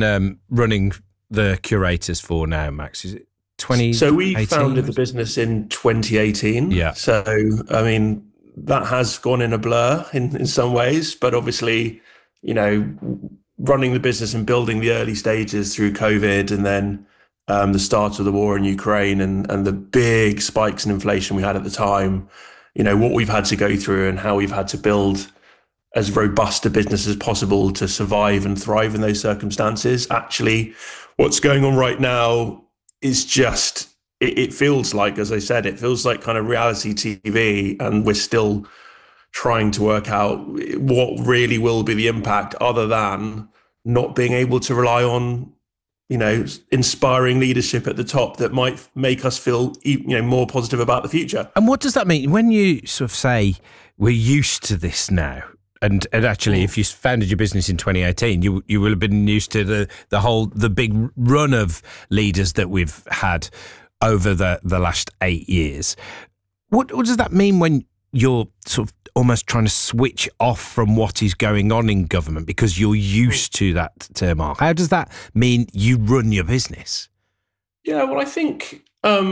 been running the Curators for now, Max? Is it 2018? So we founded the business in 2018. Yeah. So, I mean, that has gone in a blur in some ways, but obviously, running the business and building the early stages through COVID and then the start of the war in Ukraine and the big spikes in inflation we had at the time, what we've had to go through and how we've had to build as robust a business as possible to survive and thrive in those circumstances. Actually, what's going on right now is just, it feels like, as I said, it feels like kind of reality TV, and we're still trying to work out what really will be the impact other than not being able to rely on, inspiring leadership at the top that might make us feel, more positive about the future. And what does that mean when you sort of say we're used to this now? And actually, if you founded your business in 2018, you will have been used to the big run of leaders that we've had over the last 8 years. What does that mean when you're sort of almost trying to switch off from what is going on in government because you're used to that turmoil? How does that mean you run your business? Yeah, well, I think,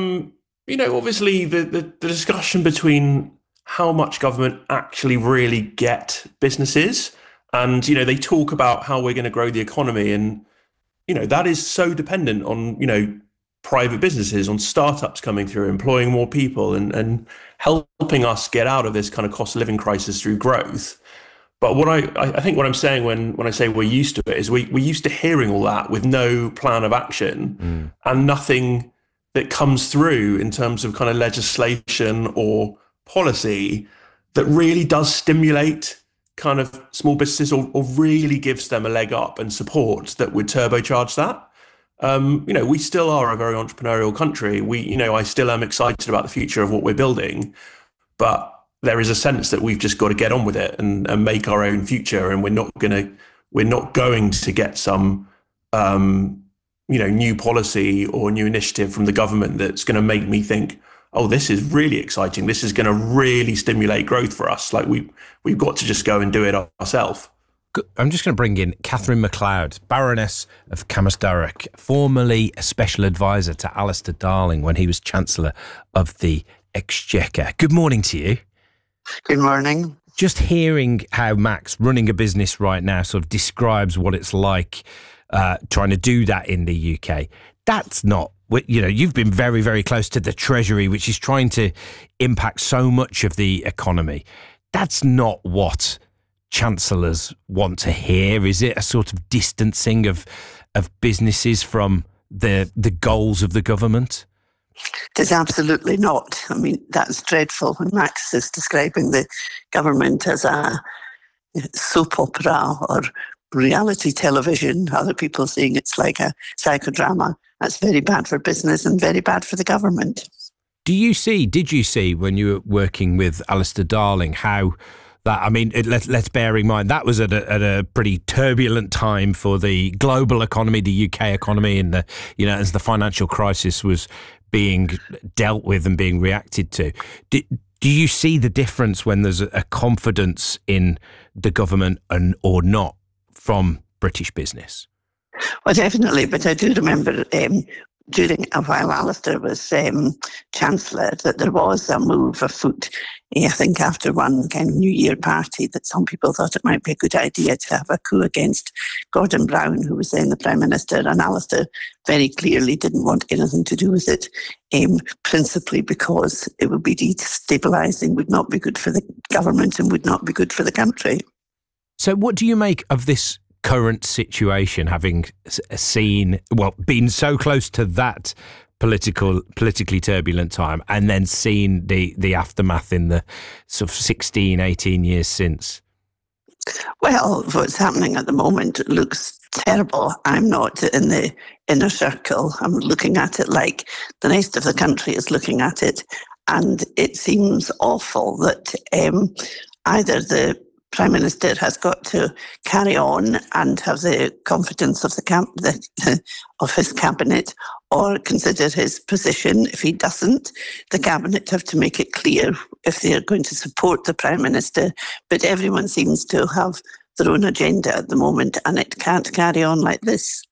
obviously the discussion between how much government actually really get businesses. And, they talk about how we're going to grow the economy. And, that is so dependent on, private businesses, on startups coming through, employing more people and helping us get out of this kind of cost of living crisis through growth. But what I think what I'm saying when I say we're used to it is we're used to hearing all that with no plan of action and nothing that comes through in terms of kind of legislation or policy that really does stimulate kind of small businesses or really gives them a leg up and support that would turbocharge that. We still are a very entrepreneurial country. I still am excited about the future of what we're building, but there is a sense that we've just got to get on with it and make our own future. And we're not going to get some, new policy or new initiative from the government that's going to make me think, oh, this is really exciting. This is going to really stimulate growth for us. Like we've got to just go and do it ourselves. I'm just going to bring in Catherine MacLeod, Baroness of Camasdarroch, formerly a special advisor to Alistair Darling when he was Chancellor of the Exchequer. Good morning to you. Good morning. Just hearing how Max, running a business right now, sort of describes what it's like trying to do that in the UK. That's not, you've been very, very close to the Treasury, which is trying to impact so much of the economy. That's not what chancellors want to hear, is it? A sort of distancing of businesses from the goals of the government? It is absolutely not. I mean, that's dreadful when Max is describing the government as a soap opera or reality television. Other people saying it's like a psychodrama. That's very bad for business and very bad for the government. Did you see when you were working with Alistair Darling how that, I mean, let's bear in mind that was at a pretty turbulent time for the global economy, the UK economy, and as the financial crisis was being dealt with and being reacted to. Do you see the difference when there's a confidence in the government or not from British business? Well, definitely, but I do remember during while Alistair was Chancellor that there was a move afoot, I think after one kind of New Year party, that some people thought it might be a good idea to have a coup against Gordon Brown, who was then the Prime Minister, and Alistair very clearly didn't want anything to do with it, principally because it would be destabilising, would not be good for the government and would not be good for the country. So what do you make of this current situation, having been so close to that politically turbulent time and then seen the aftermath in the sort of 16, 18 years since? Well, what's happening at the moment looks terrible. I'm not in the inner circle. I'm looking at it like the rest of the country is looking at it. And it seems awful that either the Prime Minister has got to carry on and have the confidence of of his cabinet, or consider his position. If he doesn't, the cabinet have to make it clear if they are going to support the Prime Minister. But everyone seems to have their own agenda at the moment, and it can't carry on like this.